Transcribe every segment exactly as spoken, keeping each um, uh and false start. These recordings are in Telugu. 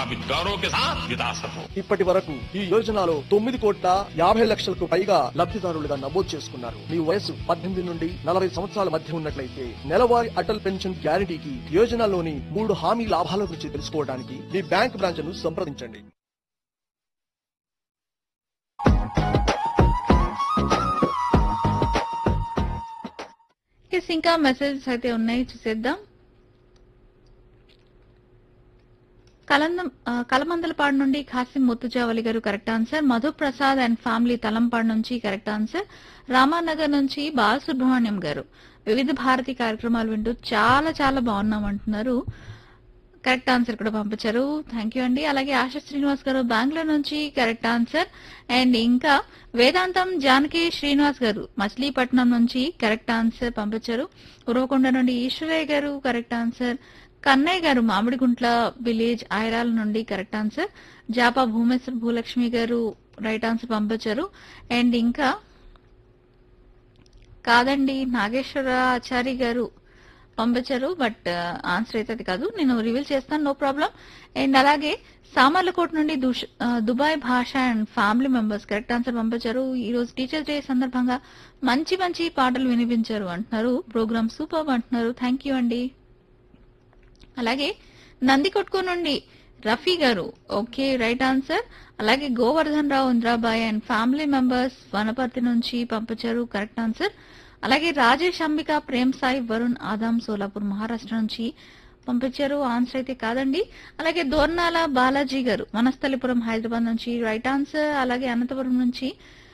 अब गौरव के साथ विदा सको। ఇప్పటి వరకు ఈ యోజనలో తొమ్మిది కోట్ల యాభై లక్షలకు పైగా లబ్ధిదారులుగా నమోదు చేసుకున్నారు. మీ వయసు పద్దెనిమిది నుండి నలభై సంవత్సరాల మధ్య ఉన్నట్లయితే నెలవారీ అటల్ పెన్షన్ గ్యారంటీకి యోజనలోని మూడు హామీ లాభాల గురించి తెలుసుకోవడానికి మీ బ్యాంక్ బ్రాంచ్ ను సంప్రదించండి. ఇంకా మెసేజెస్ అయితే ఉన్నాయి, చూసేద్దాం. కలందం కలమందలపాడు నుండి ఖాసిం ముత్తుజావలి గారు correct answer. Madhu Prasad and family Talampadu నుంచి కరెక్ట్ ఆన్సర్. రామానగర్ నుంచి బాలసుబ్రహ్మణ్యం గారు వివిధ భారతి కార్యక్రమాలు వింటూ చాలా చాలా బాగున్నాం అంటున్నారు. కరెక్ట్ ఆన్సర్ కూడా పంపించారు, థ్యాంక్ యూ అండి. అలాగే ఆశా శ్రీనివాస్ గారు బెంగళూరు నుంచి కరెక్ట్ ఆన్సర్. అండ్ ఇంకా వేదాంతం జానకి శ్రీనివాస్ గారు మచిలీపట్నం నుంచి కరెక్ట్ ఆన్సర్ పంపించారు. ఉరవకొండ నుండి ఈశ్వరయ్య గారు కరెక్ట్ ఆన్సర్. కన్నయ్య గారు మామిడిగుంట్ల విలేజ్ ఐరాల నుండి కరెక్ట్ ఆన్సర్. జాపా భూమేశ్వర భూలక్ష్మి గారు రైట్ ఆన్సర్ పంపించారు. అండ్ ఇంకా కాదండి నాగేశ్వర ఆచారి గారు పంపించారు, బట్ ఆన్సర్ అయితే అది కాదు, నేను రివీల్ చేస్తాను, నో ప్రాబ్లం. అండ్ అలాగే సామర్లకోట నుండి దుబాయ్ భాష and family members correct answer పంపించారు. ఈ రోజు టీచర్స్ డే సందర్భంగా మంచి మంచి పాటలు వినిపించారు అంటున్నారు. ప్రోగ్రామ్ సూపర్ అంటున్నారు, థ్యాంక్ యూ అండి. అలాగే నందికొట్కు నుండి రఫీ గారు ఓకే రైట్ ఆన్సర్. అలాగే గోవర్ధన్ రావు Indrabai and family members Wanaparthy నుంచి పంపించారు కరెక్ట్ ఆన్సర్. అలాగే రాజేష్ అంబిక ప్రేమ్ సాయి వరుణ్ ఆదాం సోలాపూర్ మహారాష్ట్ర నుంచి పంపించారు, ఆన్సర్ అయితే కాదండి. అలాగే దోర్నాల బాలాజీ గారు వనస్థలిపురం హైదరాబాద్ నుంచి రైట్ ఆన్సర్. అలాగే అనంతపురం నుంచి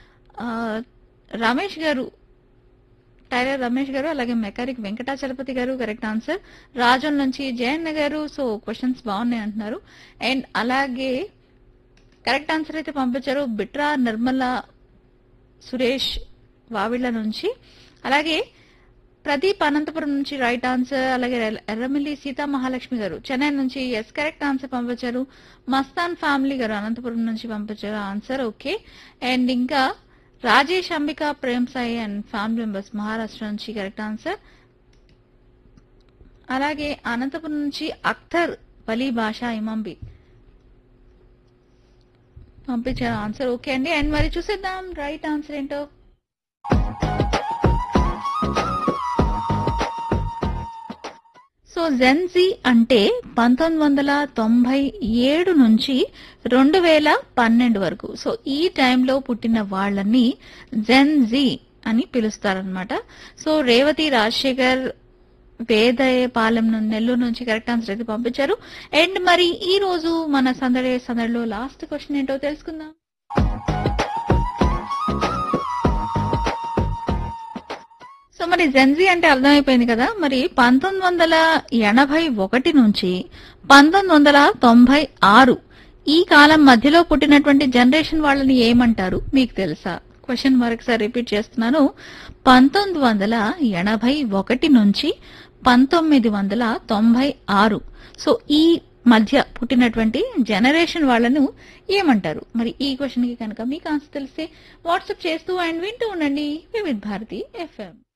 రమేష్ గారు టైలర్ రమేష్ గారు, అలాగే మెకానిక్ వెంకటాచలపతి గారు కరెక్ట్ ఆన్సర్. రాజన్ నుంచి జయన్న గారు, సో క్వశ్చన్స్ బాగున్నాయి అంటున్నారు. అండ్ అలాగే కరెక్ట్ ఆన్సర్ అయితే పంపించారు బిట్రా నిర్మల సురేష్ వావిళ్ళ నుంచి. అలాగే ప్రదీప్ అనంతపురం నుంచి రైట్ ఆన్సర్. అలాగే ఎర్రమిల్లి సీతా మహాలక్ష్మి గారు చెన్నై నుంచి ఎస్ కరెక్ట్ ఆన్సర్ పంపించారు. మస్తాన్ ఫ్యామిలీ గారు అనంతపురం నుంచి పంపించారు ఆన్సర్ ఓకే. అండ్ ఇంకా Rajesh Ambika Prem Sai and family members Maharashtra నుంచి కరెక్ట్ ఆన్సర్. అలాగే అనంతపురం నుంచి అఖ్తర్ వలీ భాషా ఇమాంబి పంపించారు ఆన్సర్ ఓకే అండి. అండ్ మరి చూసేద్దాం రైట్ ఆన్సర్ ఏంటో. సో జెన్జీ అంటే పంతొమ్మిది వందల తొంభై ఏడు నుంచి రెండు వేల పన్నెండు వరకు, సో ఈ టైంలో పుట్టిన వాళ్ళని జెన్జీ అని పిలుస్తారనమాట. సో రేవతి రాజశేఖర్ వేదయపాలెం నెల్లూరు నుంచి కరెక్ట్ ఆన్సర్ అయితే పంపించారు. అండ్ మరి ఈ రోజు మన సందడి సందడిలో లాస్ట్ క్వశ్చన్ ఏంటో తెలుసుకుందాం. సో మరి జెన్జీ అంటే అర్థమైపోయింది కదా. మరి పంతొమ్మిది వందల ఎనభై ఒకటి నుంచి పంతొమ్మిది వందల తొంభై ఆరు ఈ కాలం మధ్యలో పుట్టినటువంటి జనరేషన్ వాళ్ళని ఏమంటారు మీకు తెలుసా? క్వశ్చన్ మరొకసారి రిపీట్ చేస్తున్నాను. పంతొమ్మిది వందల ఎనభై ఒకటి నుంచి పంతొమ్మిది వందల తొంభై ఆరు సో ఈ మధ్య పుట్టినటువంటి జనరేషన్ వాళ్ళను ఏమంటారు? మరి ఈ క్వశ్చన్ కి కనుక మీకు ఆన్సర్ తెలిస్తే వాట్సాప్ చేస్తూ అండ్ వింటూ ఉండండి వివిధ భారతి ఎఫ్ఎం.